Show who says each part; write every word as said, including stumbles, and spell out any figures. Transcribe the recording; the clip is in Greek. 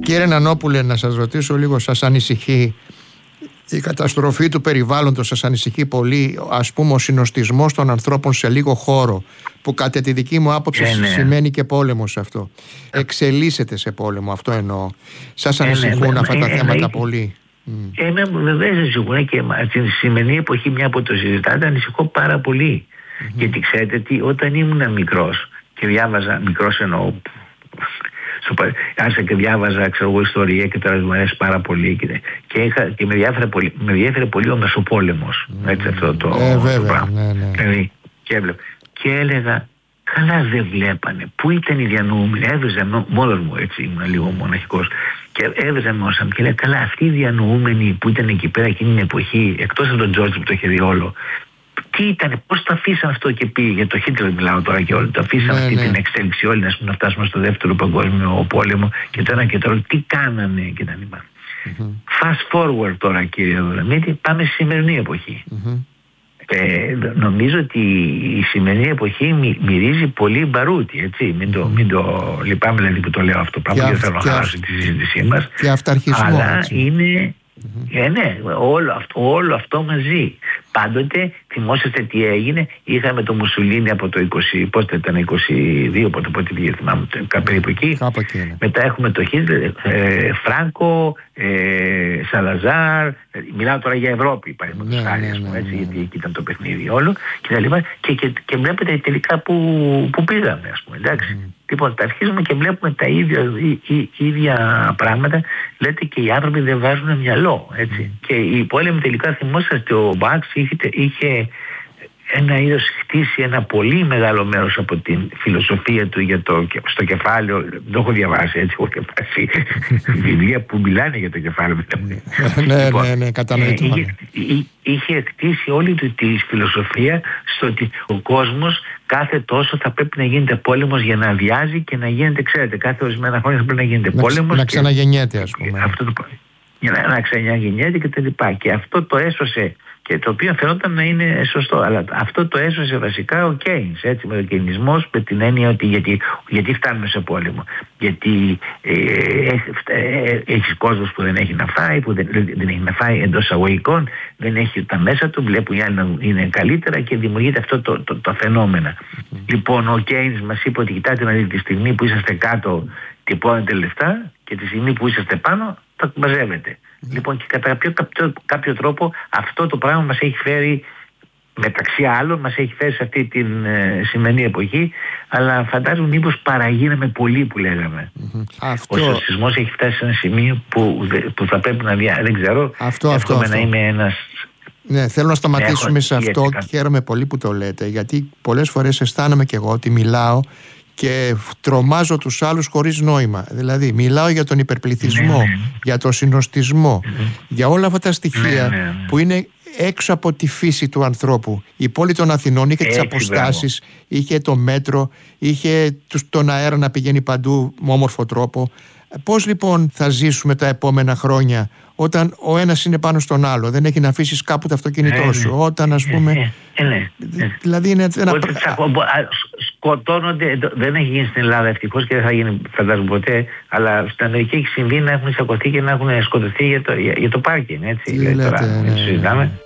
Speaker 1: Κύριε Νανόπουλε, να σας ρωτήσω λίγο, σας ανησυχεί η καταστροφή του περιβάλλοντος, σας ανησυχεί πολύ, ας πούμε, ο συνοστισμός των ανθρώπων σε λίγο χώρο, που κατά τη δική μου άποψη
Speaker 2: ε, ναι.
Speaker 1: σημαίνει και πόλεμος αυτό. Εξελίσσεται σε πόλεμο, αυτό εννοώ. Σας ανησυχούν ε, ναι, αυτά ε, τα ε, θέματα ε, πολύ?
Speaker 2: Ε, με βεβαίως ανησυχούν, και στην σημερινή εποχή, μια που το συζητάτε, ανησυχώ πάρα πολύ. Mm-hmm. Γιατί ξέρετε τι, όταν ήμουν μικρός και διάβαζα, μικρός εννοώ, άρχισα και διάβαζα, ξέρω εγώ, ιστορία, και τώρα μου αρέσει πάρα πολύ, και, και, είχα, και με διέφερε πολύ, με διέφερε πολύ ο Μεσοπόλεμος. Mm. Έτσι, αυτό το,
Speaker 1: ε, βέβαια,
Speaker 2: το πράγμα.
Speaker 1: Ναι, ναι.
Speaker 2: Δηλαδή, και, έβλεπα, και έλεγα, καλά δεν βλέπανε. Πού ήταν οι διανοούμενοι? Έβριζα μόνος μου, έτσι, ήμουν λίγο μοναχικός. Και έβριζα μόνος μου και λέει, καλά, αυτοί οι διανοούμενοι που ήταν εκεί πέρα εκείνη την εποχή, εκτός από τον Τζόρτζ που το είχε δει όλο, τι ήταν, πώς το αφήσαν αυτό και πήγε? Για το Χίτλερ μιλάω τώρα και όλοι. Το αφήσαν ναι, αυτή ναι. την εξέλιξη όλη, να φτάσουμε στο δεύτερο παγκόσμιο πόλεμο και το ένα και το άλλο. Τι κάνανε κτλ. Mm-hmm. Fast forward τώρα, κύριε Δολομίτη, πάμε στη σημερινή εποχή. Mm-hmm. Ε, νομίζω ότι η σημερινή εποχή μυ, μυρίζει πολύ μπαρούτι, έτσι. Μην το, μην το λυπάμαι δηλαδή που το λέω αυτό πράγμα, δεν θέλω να χαλάσω τη συζήτησή μας.
Speaker 1: Και αυταρχισμό.
Speaker 2: Αλλά
Speaker 1: έτσι.
Speaker 2: είναι... Mm-hmm. Ε, ναι, όλο αυτό, όλο αυτό μαζί. Πάντοτε θυμόσαστε τι έγινε. Είχαμε το Μουσουλίνι από το είκοσι, πώς ήταν, είκοσι δύο, πότε, πότε πήγε, θυμάμαι, περίπου εκεί. Μετά έχουμε το Χίτλερ, ε, Φράνκο, ε, Σαλαζάρ. Μιλάω τώρα για Ευρώπη, παραδείγματος χάρη, ναι, ναι, ναι, γιατί εκεί ήταν το παιχνίδι όλο. Και, τα λοιπά, και, και, και βλέπετε τελικά που, που πήγαμε, ας πούμε. Εντάξει. Mm. Λοιπόν, τα αρχίζουμε και βλέπουμε τα ίδια, η, η, ίδια πράγματα. Λέτε, και οι άνθρωποι δεν βάζουν μυαλό, έτσι. Mm. Και οι πόλεμοι τελικά, θυμόσαστε, ο Μπαξ είχε, είχε ένα είδος χτίσει ένα πολύ μεγάλο μέρος από την φιλοσοφία του για το, στο κεφάλαιο. Δεν το έχω διαβάσει, έτσι, έχω διαβάσει βιβλία που μιλάνε για το κεφάλαιο.
Speaker 1: Ναι, λοιπόν, ναι, ναι, κατανοητό.
Speaker 2: Ε, είχε, είχε χτίσει όλη του τη φιλοσοφία στο ότι ο κόσμος κάθε τόσο θα πρέπει να γίνεται πόλεμος για να αδειάζει και να γίνεται, ξέρετε, κάθε ορισμένα χρόνια θα πρέπει να γίνεται
Speaker 1: να,
Speaker 2: πόλεμος.
Speaker 1: Να ξαναγεννιέται, ας πούμε.
Speaker 2: Αυτό το, για να, να ξαναγεννιέται και τα λοιπά. Και αυτό το έσωσε, και το οποίο φαινόταν να είναι σωστό, αλλά αυτό το έσωσε βασικά ο Κέινς, έτσι, με ο κεινισμός, με την έννοια ότι γιατί, γιατί φτάνουμε σε πόλεμο. Γιατί ε, ε, έχεις κόσμος που δεν έχει να φάει, που δεν, δεν έχει να φάει εντός εισαγωγικών, δεν έχει τα μέσα του, βλέπουν οι άλλοι να είναι καλύτερα και δημιουργείται αυτό το, το, το φαινόμενο. Mm-hmm. Λοιπόν, ο Κέινς μας είπε ότι κοιτάτε να δείτε, τη στιγμή που είσαστε κάτω τυπώνετε λεφτά και τη στιγμή που είσαστε πάνω τα μαζεύετε. Mm. Λοιπόν, και κατά κάποιο, κάποιο, κάποιο τρόπο αυτό το πράγμα μας έχει φέρει, μεταξύ άλλων, μας έχει φέρει σε αυτή την ε, σημερινή εποχή, αλλά φαντάζομαι μήπως παραγίναμε πολύ που λέγαμε. Mm-hmm. Αυτό... Ο σεισμός έχει φτάσει σε ένα σημείο που, που θα πρέπει να δια... δεν ξέρω,
Speaker 1: αυτό, αυτό, αυτό.
Speaker 2: να είμαι ένας...
Speaker 1: Ναι, θέλω να σταματήσουμε έχω... σε αυτό και χαίρομαι πολύ που το λέτε, γιατί πολλές φορές αισθάνομαι και εγώ ότι μιλάω και τρομάζω τους άλλους χωρίς νόημα. Δηλαδή μιλάω για τον υπερπληθυσμό, ναι, ναι. για τον συνοστισμό, ναι. για όλα αυτά τα στοιχεία, ναι, ναι, ναι. που είναι έξω από τη φύση του ανθρώπου. Η πόλη των Αθηνών είχε τις αποστάσεις, είχε το μέτρο, είχε τον αέρα να πηγαίνει παντού με όμορφο τρόπο. Πώς λοιπόν θα ζήσουμε τα επόμενα χρόνια όταν ο ένας είναι πάνω στον άλλο, δεν έχει να αφήσεις κάπου το αυτοκίνητό ε, σου, όταν ας πούμε
Speaker 2: ε, ε, ε, ε,
Speaker 1: δηλαδή είναι ένα...
Speaker 2: Ότι σκοτώνονται, δεν έχει γίνει στην Ελλάδα ευτυχώς και δεν θα γίνει φαντάζομαι ποτέ, αλλά στην Αμερική έχει συμβεί να έχουν τσακωθεί και να έχουν σκοτωθεί για το, για, για το πάρκινγκ, έτσι.
Speaker 1: Τι λέτε,
Speaker 2: τώρα,
Speaker 1: ναι,
Speaker 2: συζητάμε.